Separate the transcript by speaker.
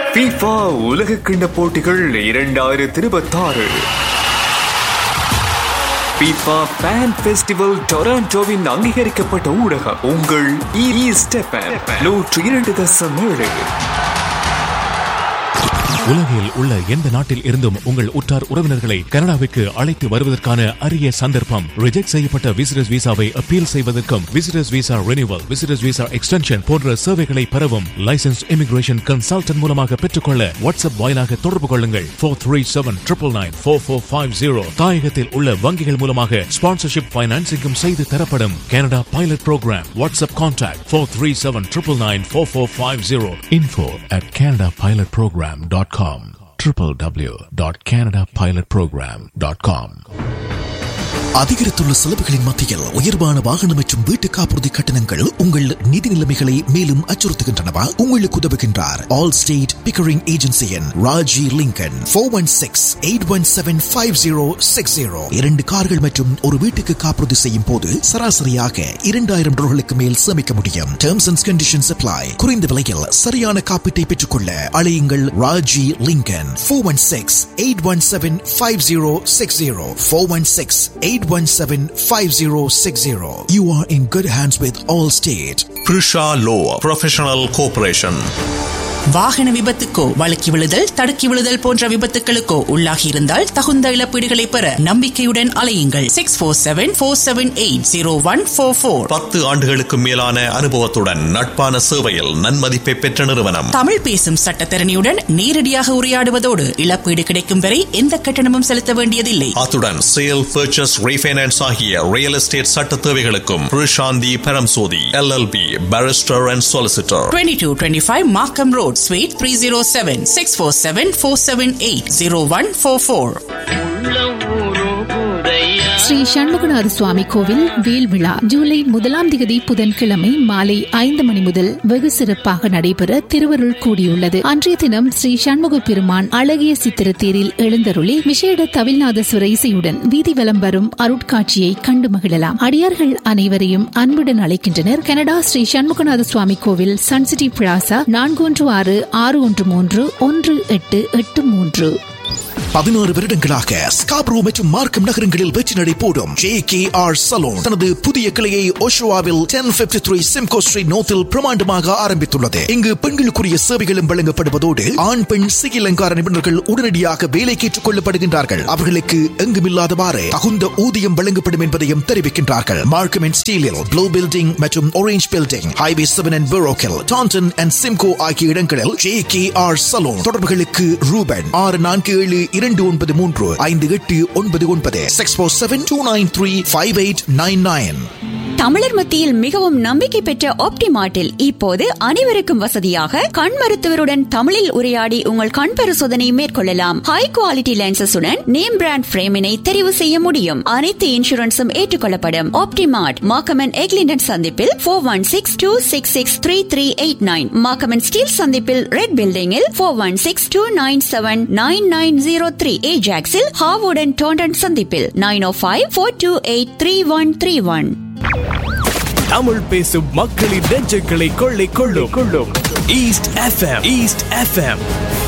Speaker 1: FIFA உலகக்கிண்ண போட்டிகள் 2026 FIFA Fan Festival டொராண்டோவின் அங்கீகரிக்கப்பட்ட ஊடகம் உங்கள் ESTFM 102.7.
Speaker 2: உலகில் உள்ள எந்த நாட்டில் இருந்தும் உங்கள் உற்றார் உறவினர்களை கனடாவுக்கு அழைத்து வருவதற்கான அரிய சந்தர்ப்பம். ரிஜெக்ட் செய்யப்பட்ட விசிட்டர்ஸ் விசாவை அப்பீல் செய்வதற்கும், visitors visa renewal, visitors visa extension போன்ற சேவைகளை பெறவும் லைசன்ஸ் இமிகிரேஷன் கன்சல்டன்ட் மூலமாக பெற்றுக்கொள்ள வாட்ஸ்அப் வாயிலாக தொடர்பு கொள்ளுங்கள். 437-999-4450. தாயகத்தில் உள்ள வங்கிகள் மூலமாக ஸ்பான்சர்ஷிப் பைனான்சிங்கும் செய்து தரப்படும். Canada pilot program. WhatsApp contact 437-999-4450. info@canadapilotprogram.com www.canadapilotprogram.com.
Speaker 3: அதிகரித்துள்ள செலவுகளின் மத்தியில் உயர்வான வாகனம் மற்றும் வீட்டு காப்புறுதி கட்டணங்கள் உங்கள் நிதி நிலைமைகளை மேலும் அச்சுறுத்துகின்றனவா? உங்களுக்கு உதவுகின்றார் all state Pickering ஏஜென்சியின் Raji Lincoln. 416-817-5060. 2 கார்கள் மற்றும் ஒரு வீட்டுக்கு காப்புறுதி செய்யும் போது சராசரியாக $2,000 மேல் சேமிக்க முடியும். Terms and conditions apply. குறைந்த விலையில் சரியான காப்பீட்டை பெற்றுக்கொள்ள அழையுங்கள் Raji Lincoln. 416-817-5060. 416-817-5060. You are in good hands with Allstate.
Speaker 4: Prisha Law Professional Corporation.
Speaker 5: வாகன விபத்துக்கோ, வழுக்கி விழுதல், தடுக்கி விழுதல் போன்ற விபத்துகளுக்கோ உள்ளாகி இருந்தால் தகுந்த இழப்பீடுகளை பெற நம்பிக்கையுடன் அலையுங்கள். 647-478-0144.
Speaker 4: 10 ஆண்டுகளுக்கு மேலான அனுபவத்துடன் நட்பான சேவையில் நன்மதிப்பை பெற்ற நிறுவனம்.
Speaker 5: தமிழ் பேசும் சட்டத்தரணியுடன் நேரடியாக உரையாடுவதோடு இழப்பீடு கிடைக்கும் வரை எந்த கட்டணமும் செலுத்த வேண்டியதில்லை.
Speaker 4: அத்துடன் சேல், பர்ச்சேஸ், ரீஃபைனான்ஸ் ஆகிய ரியல் எஸ்டேட் சட்ட தேவைகளுக்கும் Prasanthi Paramsothy LLB Barrister and Solicitor.
Speaker 5: 2225 Markham Road, Suite 307, 647-478-0144.
Speaker 6: Sri Shanmuganatha சுவாமி கோவில் வேல் விழா ஜூலை 1 புதன்கிழமை மாலை 5 மணி முதல் வெகு சிறப்பாக நடைபெற திருவருள் கூடியுள்ளது. அன்றைய தினம் ஸ்ரீ சண்முக பெருமான் அழகிய சித்திரத்தேரில் எழுந்தருளி விசேட தவிழ்நாதஸ்வர இசையுடன் வீதி வலம் வரும் அருட்காட்சியை கண்டு மகிழலாம். அடியார்கள் அனைவரையும் அன்புடன் அழைக்கின்றனர். கனடா ஸ்ரீ சண்முகநாத சுவாமி கோவில், சன்சிட்டி பிளாசா, 416-613-1883.
Speaker 3: 16 வருடங்களாக ஸ்காப்ரோ மற்றும் மார்க்கம் நகரங்களில் வெற்றி நடை போடும் JKR சலூன் தனது புதிய கிளையை ஓஷோவாவில் 1053 சிம்கோ ஸ்ட்ரீட் நோத்தில் பிரமாண்டமாக ஆரம்பித்துள்ளது. இங்கு பெண்களுக்குரிய சேவைகளும் வழங்கப்படுவதோடு ஆண் பெண் சிகை அலங்கார நிபுணர்கள் உடனடியாக வேலைக்கு ஏற்றுக் கொள்ளப்படுகின்றார்கள். அவர்களுக்கு எங்குமில்லாதவாறு தகுந்த ஊதியம் வழங்கப்படும் என்பதையும் தெரிவிக்கின்றார்கள். மார்க்கம் அண்ட் ஸ்டீலில் ப்ளூ பில்டிங் மற்றும் orange building, highway 7 and புரோக்கில், Tandon and Simcoe ஆகிய இடங்களில் JKR சலூன். தொடர்புகளுக்கு ரூபன் 647-293-5899 647-293-5899.
Speaker 7: தமிழர் மத்தியில் மிகவும் நம்பிக்கை பெற்ற ஆப்டிமார்ட்டில் இப்போது அனைவருக்கும் வசதியாக கண் மருத்துவருடன் தமிழில் உரையாடி உங்கள் கண் பரிசோதனை மேற்கொள்ளலாம். ஹை குவாலிட்டி லென்சஸுடன் நேம் பிராண்ட் பிரேமினை தெரிவு செய்ய முடியும். அனைத்து இன்சூரன்ஸும் ஏற்றுக்கொள்ளப்படும். ஆப்டிமார்ட் மார்க்கம் எக்லிண்டன் சந்திப்பில் 416-266-3389, மார்க்கம் ஸ்டீல் சந்திப்பில் ரெட் பில்டிங்கில் 416-297-9903, ஏஜாக்ஸில் ஹாவுடன் டோண்டன் சந்திப்பில் 905-428-3131.
Speaker 8: தமிழ் பேசும் மக்களின் நெஞ்சுகளை கொள்ளை கொள்ளும் ஈஸ்ட் FM.